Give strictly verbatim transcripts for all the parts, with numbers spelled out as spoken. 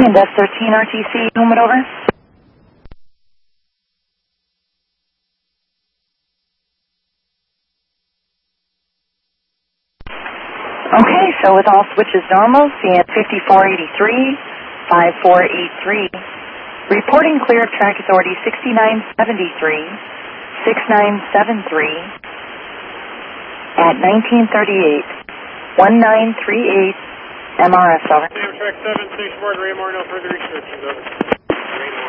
and F thirteen R T C, helmet over. Okay, so with all switches normal, C N fifty-four eighty-three, five four eight three. Reporting clear of track authority sixty-nine seventy-three, six nine seven three at nineteen thirty-eight, one nine three eight, M R S, over. Track seven, station board, Raymore, no further restrictions, over. Raymore.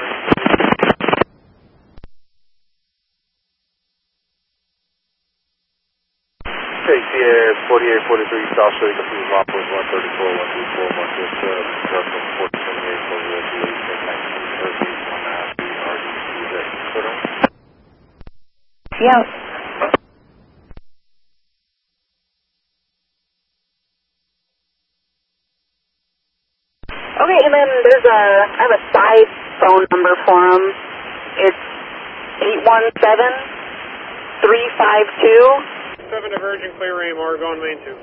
Okay, Sierra forty-eight forty-three, South Shore, confused lot point one thirty-four, one three four, one six, uh, Circle four twenty-eight, four zero two eight, ten nineteen, thirty, one nine three, R D C, is that put on? Yeah. Okay, and then there's a, I have a side phone number for him. It's eight one seven, three five two. seven divergent, clear Raymore, going main two.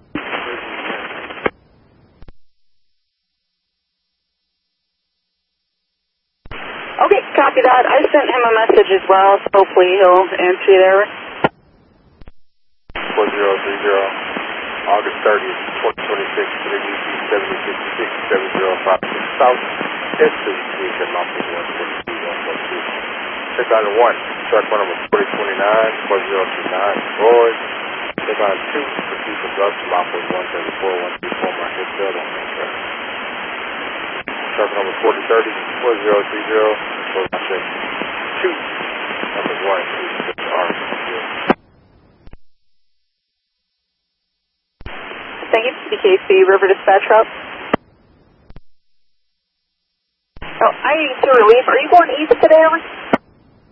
Okay, copy that. I sent him a message as well, so hopefully he'll answer you there. four zero three zero, August thirtieth, twenty twenty-six, three D C seventy sixty-six, seven zero five six South, S three three, at lot point one forty-two, one forty-two. Check out one, track one number forty twenty-nine, four zero two nine, Roy. Check out two, proceed from Gus, lot point one seventy-four, one three four, my head belt on main track. Track number forty thirty, four zero three zero, so I check two, number one, two, six, R. Thank you, B K C, River Dispatch Route. Oh, I need to relief. Are you going east today, over?